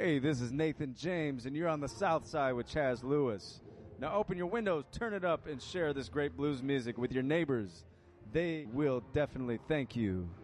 Hey, this is Nathan James, and you're on the South Side with Chaz Lewis. Now open your windows, turn it up, and share this great blues music with your neighbors. They will definitely thank you.